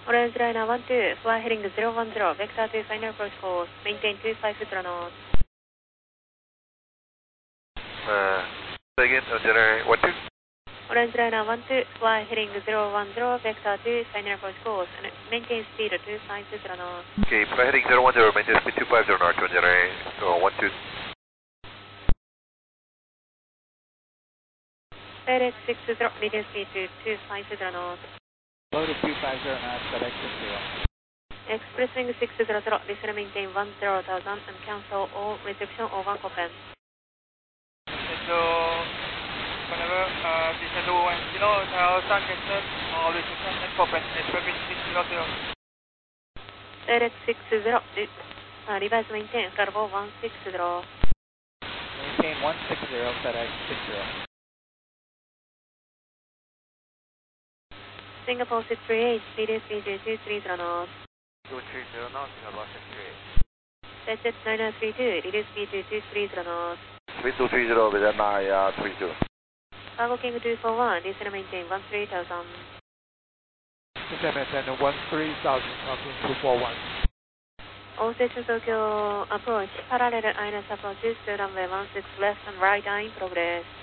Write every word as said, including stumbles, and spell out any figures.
Orange liner one two, fly heading zero one zero, vector to final approach course, maintain two five zero knots. Uh, say again, uh, general one two? Orange liner one two, fly heading zero one zero, vector to final approach course, and maintain speed two five zero knots. Okay, fly heading zero one zero, maintain speed two five zero knots, general so one two. FedEx six zero, medium speed to two five zero knots. Low to two five zero knots, FedEx six zero. Expressing six zero zero, listen maintain one zero thousand and cancel all reception over Copen. So, whenever uh, descend to one zero, thousand cancel all reception at Copen, expressing six zero zero. FedEx six zero, uh, revise maintain, Servo one six zero. Maintain one six zero, FedEx six zero. Singapore six three eight, medium speed two three zero knots. two three zero knots, Singapore six three eight. Jet nine nine three two, reduce speed to two three zero knots. Speed two three zero, with nine three two. Cargo King two four one, descend maintain one three thousand. Descend maintain one three thousand, King two four one. All station Tokyo approach, parallel I N S approaches to runway one six left and right eye in progress.